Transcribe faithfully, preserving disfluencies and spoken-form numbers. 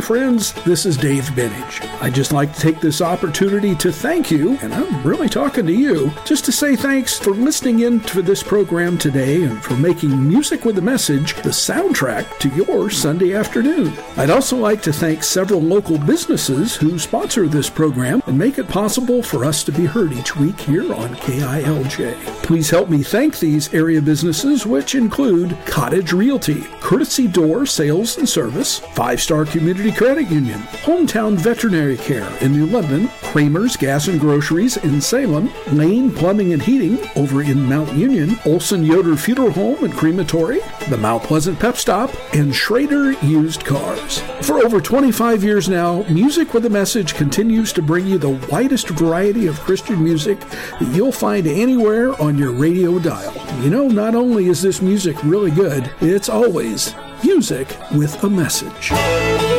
friends, this is Dave Benage. I'd just like to take this opportunity to thank you, and I'm really talking to you, just to say thanks for listening in to this program today and for making Music with a Message the soundtrack to your Sunday afternoon. I'd also like to thank several local businesses who sponsor this program and make it possible for us to be heard each week here on K I L J. Please help me thank these area businesses, which include Cottage Realty, Courtesy Door Sales and Service, Five Star Community Credit Union, Hometown Veterinary Care in New London, Kramer's Gas and Groceries in Salem, Lane Plumbing and Heating over in Mount Union, Olson Yoder Funeral Home and Crematory, the Mount Pleasant Pep Stop, and Schrader Used Cars. For over twenty-five years now, Music with a Message continues to bring you the widest variety of Christian music that you'll find anywhere on your radio dial. You know, not only is this music really good, it's always music with a message.